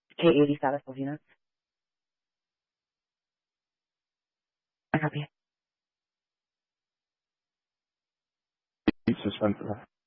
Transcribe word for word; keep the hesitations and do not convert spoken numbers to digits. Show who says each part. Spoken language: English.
Speaker 1: K eighty status of units. I copy.
Speaker 2: Suspend.